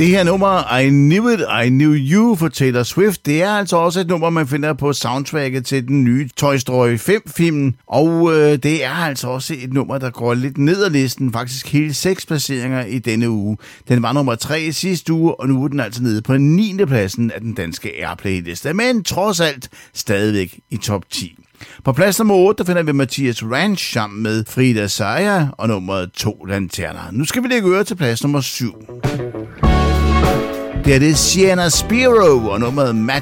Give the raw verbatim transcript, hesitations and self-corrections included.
Det her nummer, I Knew It, I Knew You for Taylor Swift, det er altså også et nummer, man finder på soundtracket til den nye Toy Story fem-filmen. Og øh, det er altså også et nummer, der går lidt ned ad listen, faktisk hele seks placeringer i denne uge. Den var nummer tre i sidste uge, og nu er den altså nede på niende pladsen af den danske Airplay-liste, men trods alt stadigvæk i top ti. På plads nummer otte, der finder vi Mathias Ranch sammen med Frida Saya og nummeret To Lanterner. Nu skal vi lægge øre til plads nummer syv. Det er det Sienna Spiro og nummeret